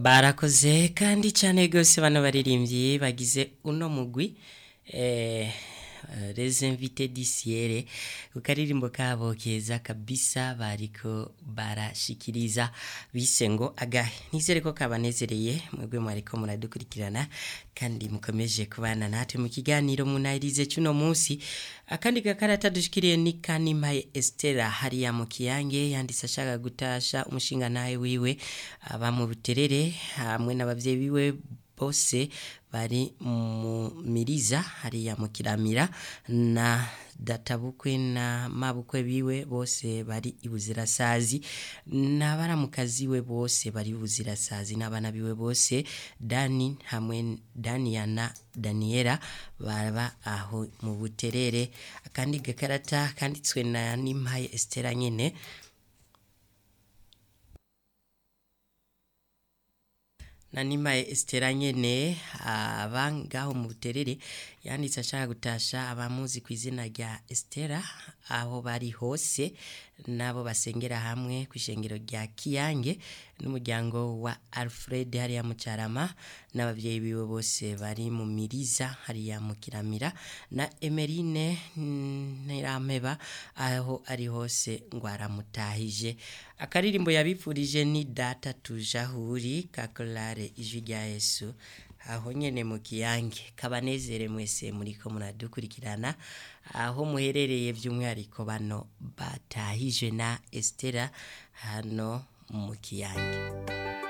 barakoze kandi cyane gose bano baririmbyi bagize uno mugwi les invités d'ici ukaririmbo kabo keza kabisa bariko barashikiriza bise ngo agahe nizere ko kabanezereye mwebwe mwariko muradukurikirana kandi mukomeje kubana natwe mu kiganiro munayirize cyuno munsi akandi gakarata dushikiriye ni Kanimpaye Estera hariya mu Kiyange yanditse ashaka gutasha umushinga nawe wiwe aba mu Buterere hamwe n'abavyeyi biwe bose bari mu Miriza hariya mu Kiramira na databukwe na mabukwe biwe bose bari ibuzirasazi n'abaramukazi we bose bari ibuzirasazi n'abana biwe bose Dani hamwe Daniana Daniela baba aho mu Buterere akandi gakarata kanditswe na Nimpaye Estera nyene Nanimpaye Estera nyene abangaho mu Buterere yanditse ashaka gutasha abamuzi kw'izina rya Estera aho bari hose nabo basengera hamwe kw'ishengero rya Kiyange n'umuryango wa Alfred hariya mu Carama n'abavyeyi biwe bose bari mu Miriza hariya mu Kiramira na Emerine Ntirameba aho ari hose ngo aramutahije akaririmbo yabipfurije ni data tujahuri kakolare ijwi rya Yesu aho nyene mu Kiyange kabanezere mwese muriko muradukurikirana aho muherereye by'umwihariko bano batahije na Estera hano mu Kiyange.